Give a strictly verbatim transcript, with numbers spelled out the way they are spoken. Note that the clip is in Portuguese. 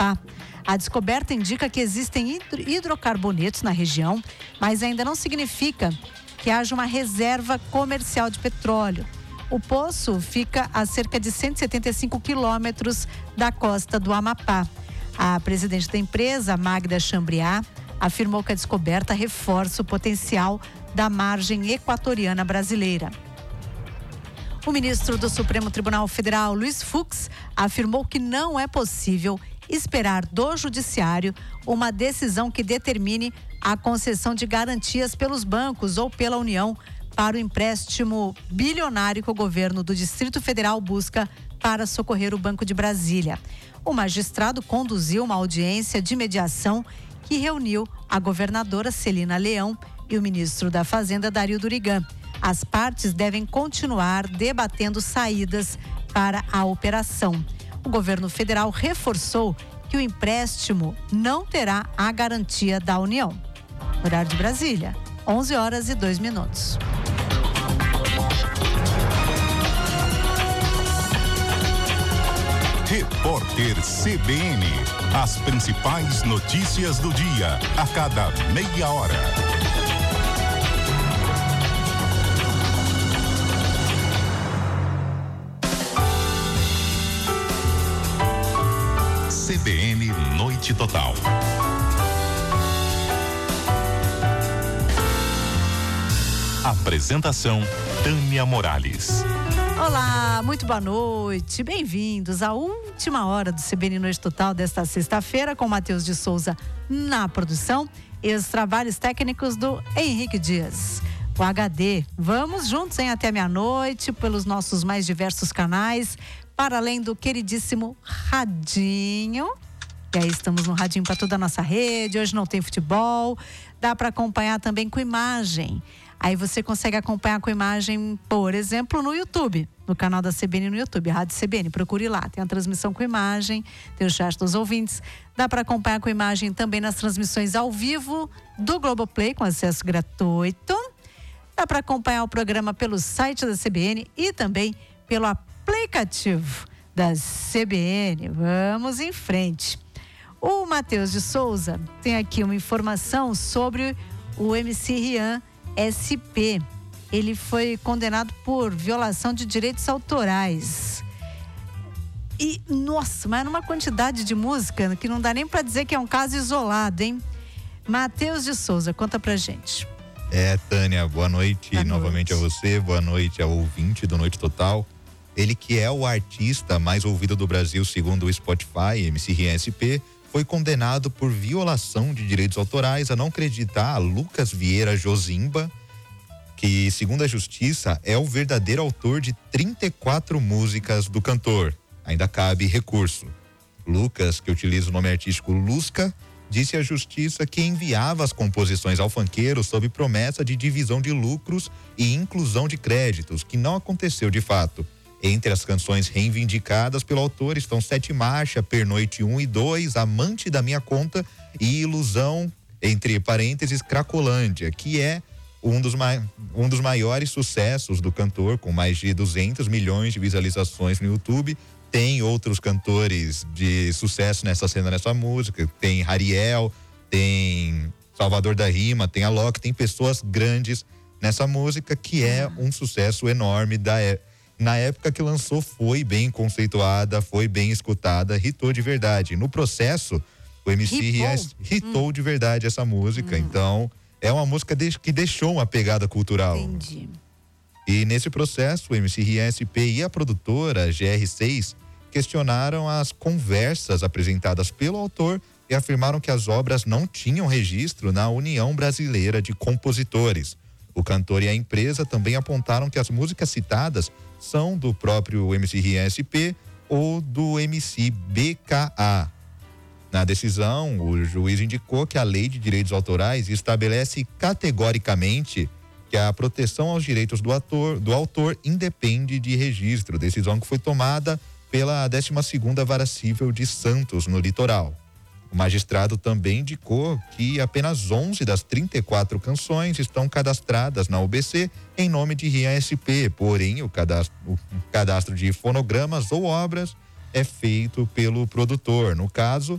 Amapá. A descoberta indica que existem hidrocarbonetos na região, mas ainda não significa que haja uma reserva comercial de petróleo. O poço fica a cerca de cento e setenta e cinco quilômetros da costa do Amapá. A presidente da empresa, Magda Chambriat, afirmou que a descoberta reforça o potencial da margem equatoriana brasileira. O ministro do Supremo Tribunal Federal, Luiz Fux, afirmou que não é possível esperar do Judiciário uma decisão que determine a concessão de garantias pelos bancos ou pela União para o empréstimo bilionário que o governo do Distrito Federal busca para socorrer o Banco de Brasília. O magistrado conduziu uma audiência de mediação que reuniu a governadora Celina Leão e o ministro da Fazenda, Dario Durigan. As partes devem continuar debatendo saídas para a operação. O governo federal reforçou que o empréstimo não terá a garantia da União. Horário de Brasília, onze horas e dois minutos. Repórter C B N. As principais notícias do dia, a cada meia hora. C B N Noite Total. Apresentação Tânia Morales. Olá, muito boa noite, bem-vindos à última hora do C B N Noite Total desta sexta-feira com Matheus de Souza na produção e os trabalhos técnicos do Henrique Dias. O H D, vamos juntos, hein, até meia-noite pelos nossos mais diversos canais, para além do queridíssimo Radinho. E aí estamos no Radinho para toda a nossa rede, hoje não tem futebol, dá para acompanhar também com imagem. Aí você consegue acompanhar com imagem, por exemplo, no YouTube, no canal da C B N no YouTube, Rádio C B N, procure lá, tem a transmissão com imagem, tem o chat dos ouvintes, dá para acompanhar com imagem também nas transmissões ao vivo do Globoplay, com acesso gratuito, dá para acompanhar o programa pelo site da C B N e também pelo aplicativo da C B N. Vamos em frente. O Matheus de Souza tem aqui uma informação sobre o M C Rian S P. Ele foi condenado por violação de direitos autorais. E, nossa, mas numa quantidade de música que não dá nem para dizer que é um caso isolado, hein? Matheus de Souza, conta pra gente. É, Tânia, boa noite boa novamente noite. a você, boa noite ao ouvinte do Noite Total. Ele que é o artista mais ouvido do Brasil segundo o Spotify, M C Rian S P, foi condenado por violação de direitos autorais a não acreditar a Lucas Vieira Josimba, que, segundo a justiça, é o verdadeiro autor de trinta e quatro músicas do cantor. Ainda cabe recurso. Lucas, que utiliza o nome artístico Lusca, disse à justiça que enviava as composições ao funkeiro sob promessa de divisão de lucros e inclusão de créditos, que não aconteceu de fato. Entre as canções reivindicadas pelo autor estão Sete Marcha, Pernoite um e dois, Amante da Minha Conta e Ilusão, entre parênteses, Cracolândia, que é um dos, mai- um dos maiores sucessos do cantor, com mais de duzentos milhões de visualizações no YouTube. Tem outros cantores de sucesso nessa cena, nessa música, tem Hariel, tem Salvador da Rima, tem Alok, tem pessoas grandes nessa música, que é um sucesso enorme da época. Na época que lançou, foi bem conceituada, foi bem escutada, hitou de verdade. No processo, o M C Rian hitou hum. de verdade essa música. Hum. Então, é uma música de, que deixou uma pegada cultural. Entendi. E nesse processo, o M C Rian S P e a produtora G R seis questionaram as conversas apresentadas pelo autor e afirmaram que as obras não tinham registro na União Brasileira de Compositores. O cantor e a empresa também apontaram que as músicas citadas são do próprio M C Rian S P ou do M C B K A. Na decisão, o juiz indicou que a Lei de Direitos Autorais estabelece categoricamente que a proteção aos direitos do, ator, do autor independe de registro, decisão que foi tomada pela décima segunda Vara Cível de Santos, no Litoral. O magistrado também indicou que apenas onze das trinta e quatro canções estão cadastradas na U B C em nome de Rian S P, porém o cadastro, o cadastro de fonogramas ou obras é feito pelo produtor. No caso,